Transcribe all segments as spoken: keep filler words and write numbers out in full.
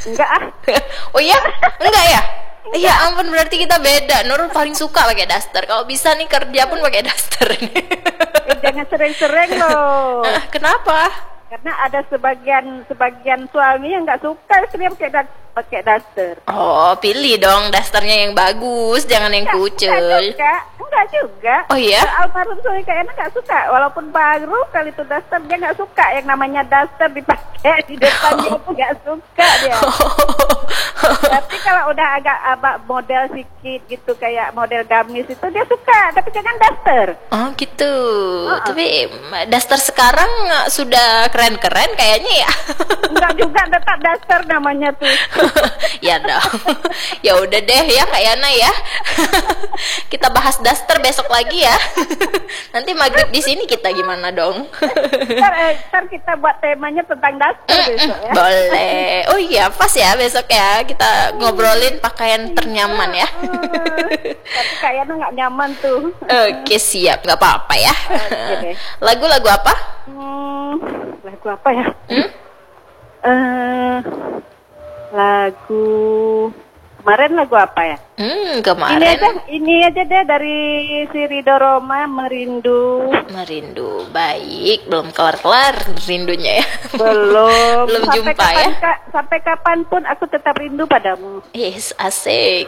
Enggak ah. Oh iya? Enggak ya? Iya ampun, berarti kita beda. Nurul paling suka pakai daster. Kalau bisa nih kerja pun pakai daster nih. Eh, jangan sering-sering loh. Ah, kenapa? Karena ada sebagian sebagian suami yang nggak suka dia pakai da- pakai daster. Oh, pilih dong dasternya yang bagus, jangan yang Enggak, kucel. enggak juga, enggak juga. Oh iya? Almarhum suami Kak Yana nggak suka, walaupun baru kali itu daster dia nggak suka yang namanya daster dipakai di depannya itu nggak suka dia. Tapi kalau udah agak abak model sedikit gitu kayak model gamis itu dia suka, tapi jangan daster. Oh gitu. Uh-uh. Tapi daster sekarang uh, sudah keren-keren kayaknya ya. Enggak juga, tetap daster namanya tuh. Ya dong. Ya udah deh ya Kak Yana ya. Kita bahas daster besok lagi ya. Nanti maghrib di sini kita gimana dong? Ntar, eh, ntar kita buat temanya tentang daster besok ya. Boleh. Oh iya pas ya besok ya kita ngobrolin pakaian ternyaman ya. Tapi kayaknya nggak nyaman tuh. Oke siap, nggak apa-apa ya. Oke deh. Lagu-lagu apa? Hmm, lagu apa ya? Hmm? Eh, lagu kemarin lagu apa ya? Hmm, Ini kemarin aja, ini aja deh dari si Ridho Roma, Merindu. merindu. Baik, belum kelar-kelar rindunya ya. Belum. Belum sampai jumpa kapan, ya. Kak, sampai kapanpun aku tetap rindu padamu. Yes, asik.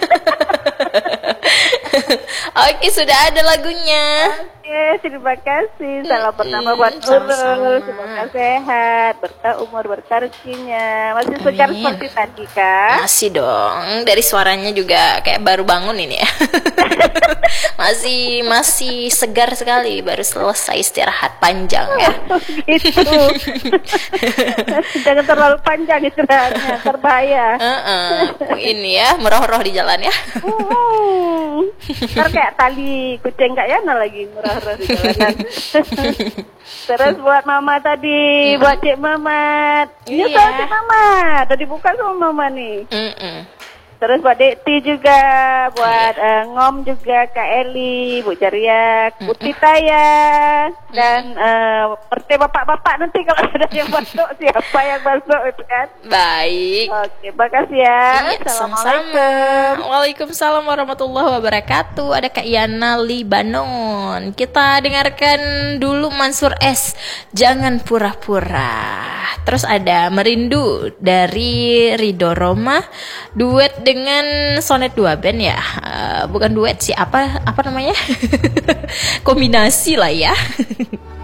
Oke, sudah ada lagunya. Oke, terima kasih. Salam pertama buat sama-sama. Nurul. Semoga sehat, berkah umur, berkah rezekinya. Masih segar Amin. seperti tadi, Kak. Masih dong. Dari suaranya juga kayak baru bangun ini ya. Masih masih segar sekali, baru selesai istirahat panjang ya. Gitu. Jangan terlalu panjang istirahatnya, terbahaya. Heeh. Ini ya, meroh-roh di jalan ya. Hmm. Ntar kayak tali kucing Kak Yana lagi murah-murah di jalanan. Terus buat mama tadi, buat Cik Mamat. Ini Iya. soal Cik Mamat, udah dibuka sama mama nih. Mm-mm. Terus buat Dekti juga, buat eh, Ngom juga, Kak Eli, Bu Jariak, Bu Titaya, dan eh, perti bapak-bapak nanti kalau ada yang masuk, siapa yang masuk itu kan. Baik. Oke, makasih ya. Iya, sama-sama. Waalaikumsalam warahmatullahi wabarakatuh. Ada Kak Yana Libanon. Kita dengarkan dulu Mansur S. Jangan pura-pura. Terus ada Merindu dari Ridho Roma. Duet dengan Sonet dua Band ya. Uh, bukan duet sih, apa apa namanya? Kombinasi lah ya.